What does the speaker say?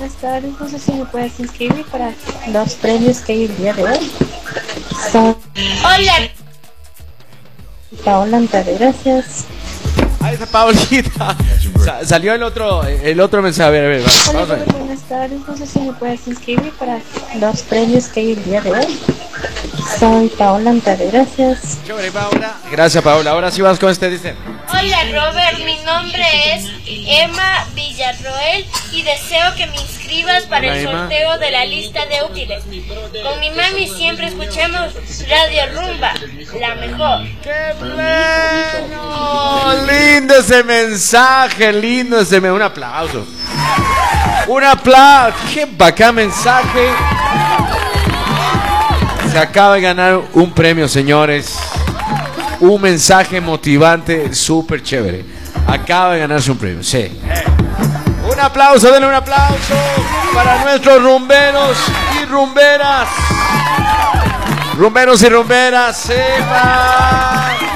buenas tardes. No sé si me puedes inscribir para los premios que hay el día de hoy. Hola. Paola, gracias. Ahí está Paulita. Salió el otro mensaje. A ver, vamos a ver. Buenas tardes. No sé si me puedes inscribir para los premios que hay el día de hoy. Soy Paola, gracias. Chévere, Paola. Gracias, Paola. Ahora sí vas con este, dice. Hola, Robert. Mi nombre es Emma Villarroel y deseo que me inscribas para el sorteo de la lista de útiles. Con mi mami siempre escuchamos Radio Rumba, la mejor. ¡Qué bueno! Lindo ese mensaje, Un aplauso. Un aplauso. ¡Qué bacán mensaje! Se acaba de ganar un premio, señores. Un mensaje motivante, súper chévere. Acaba de ganarse un premio, sí. Un aplauso, denle un aplauso para nuestros rumberos y rumberas. Rumberos y rumberas, sepan.